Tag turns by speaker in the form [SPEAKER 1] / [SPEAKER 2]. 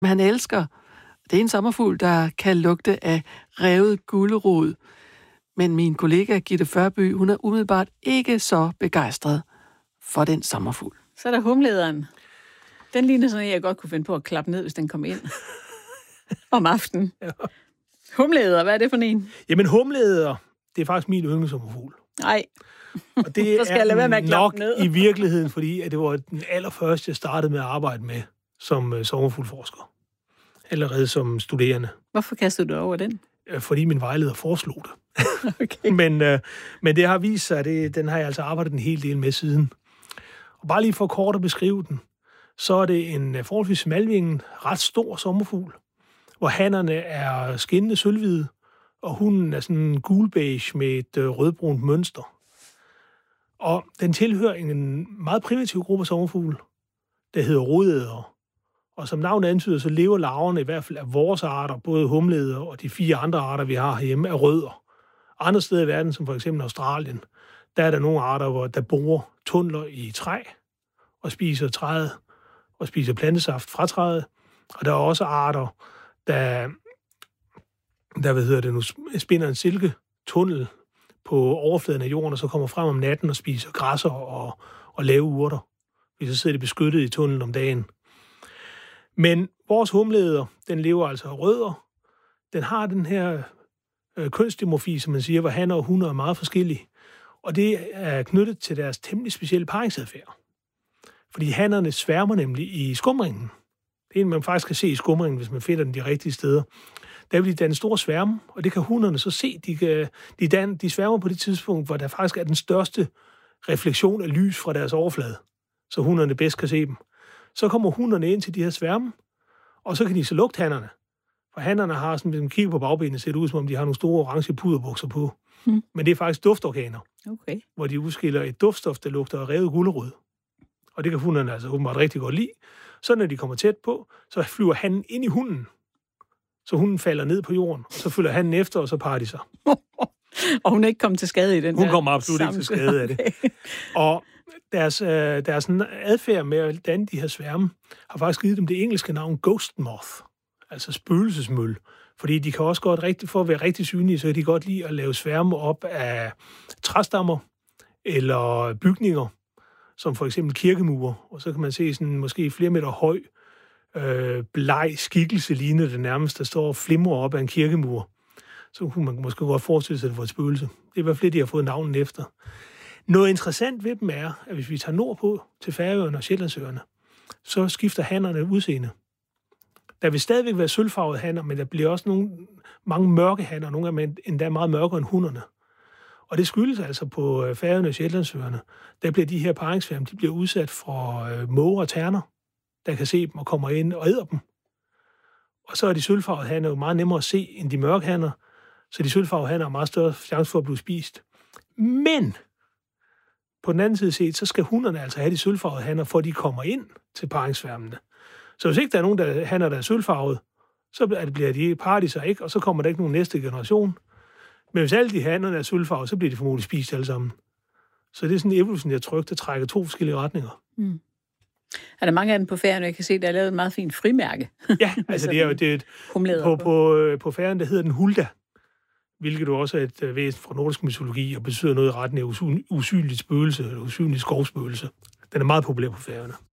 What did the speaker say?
[SPEAKER 1] han elsker. Det er en sommerfugl, der kan lugte af revet gulerod. Men min kollega Gitte Førby, hun er umiddelbart ikke så begejstret for den sommerfugl.
[SPEAKER 2] Så er der humlederen. Den ligner sådan, at jeg godt kunne finde på at klappe ned, hvis den kom ind om aftenen. Ja. Humleder, hvad er det for en?
[SPEAKER 3] Jamen humleder, det er faktisk min yndlingssommerfugl.
[SPEAKER 2] Nej.
[SPEAKER 3] Og det
[SPEAKER 2] så skal jeg lade være med at klappe ned.
[SPEAKER 3] I virkeligheden, fordi at det var den allerførste, jeg startede med at arbejde med som sommerfuglforsker. Allerede som studerende.
[SPEAKER 2] Hvorfor kastede du over den?
[SPEAKER 3] Fordi min vejleder foreslog det.
[SPEAKER 2] Okay.
[SPEAKER 3] Men det har vist sig, at den har jeg altså arbejdet en hel del med siden. Og bare lige for kort at beskrive den, så er det en forholdsvis smalvinget, ret stor sommerfugl, hvor hannerne er skinnende sølvhvide, og hunden er sådan gulbeige med et rødbrunt mønster. Og den tilhører en meget primitiv gruppe af sommerfugle, der hedder rodædere. Og som navnet antyder, så lever larverne i hvert fald af vores arter, både humleder og de 4 andre arter, vi har herhjemme, af rødder. Andre steder i verden, som for eksempel Australien, der er der nogle arter, der borer tunneler i træ og spiser træet og spiser plantesaft fra træet. Og der er også arter, der spinder en silketunnel på overfladen af jorden, og så kommer frem om natten og spiser græsser og lave urter. Så sidder de beskyttet i tunnelen om dagen. Men vores humleder, den lever altså af rødder. Den har den her kønsdimorfi, som man siger, hvor hanner og hunner er meget forskellige. Og det er knyttet til deres temmelig specielle paringsadfærd. Fordi hannerne sværmer nemlig i skumringen. Det er en, man faktisk kan se i skumringen, hvis man finder den de rigtige steder. Der vil de danne store sværme, og det kan hunderne så se. De sværmer på det tidspunkt, hvor der faktisk er den største refleksion af lys fra deres overflade, så hunderne bedst kan se dem. Så kommer hunderne ind til de her sværme, og så kan de så lugte hannerne. For hannerne har sådan, hvis man kigger på bagbenene, ser det ud, som om de har nogle store orange puderbukser på. Men det er faktisk duftorganer, hvor de udskiller et duftstof, der lugter af revet gulerod. Og det kan hunderne altså åbenbart rigtig godt lide. Så når de kommer tæt på, så flyver hannen ind i hunden. Så hunden falder ned på jorden, og så følger hannen efter, og så parer de sig.
[SPEAKER 2] Og hun er ikke kommet til skade i den
[SPEAKER 3] Hun kommer absolut ikke til skade af det. Og deres adfærd med at danne de her sværme, har faktisk givet dem det engelske navn ghost moth, altså spøgelsesmøl. Fordi de kan også godt, for at være rigtig synlige, så kan de godt lide at lave sværme op af træstammer eller bygninger, som for eksempel kirkemure. Og så kan man se sådan måske flere meter høj, bleg skikkelse lignende det nærmest, der står og flimrer op af en kirkemur. Så kunne man måske godt forestille sig, at det var et spøgelse. Det er i hvert fald de har fået navnet efter. Noget interessant ved dem er, at hvis vi tager nordpå til Færøerne og Shetlandsøerne, så skifter hannerne udseende. Der vil stadigvæk være sølvfarvede hanner, men der bliver også mange mørke hanner, nogle af dem endda meget mørkere end hunderne. Og det skyldes altså på Færøerne og Shetlandsøerne. Der bliver de her paringsværme, de bliver udsat for måger og terner, der kan se dem og kommer ind og æder dem. Og så er de sølvfarvede hanner jo meget nemmere at se end de mørke hanner, så de sølvfarvede hanner har meget større chance for at blive spist. Men på den anden side set, så skal hunderne altså have de sølvfarvede hanner, for de kommer ind til paringsværmene. Så hvis ikke der er nogen hanner, der er sølvfarvede, så bliver de parer sig ikke, og så kommer der ikke nogen næste generation. Men hvis alle de hanner er sølvfarvede, så bliver de formodentlig spist alle sammen. Så det er sådan en evolutionær tryk, der trækker 2 forskellige retninger.
[SPEAKER 2] Mm. Er der mange af dem på Færøerne, jeg kan se, der er lavet et meget fint frimærke?
[SPEAKER 3] Ja, altså det er jo på Færøerne, der hedder den Hulda, hvilket jo også er et væsen fra nordisk mytologi og betyder noget i retning af usynligt spøgelse eller usynligt skovspøgelse. Den er meget populær på Færøerne.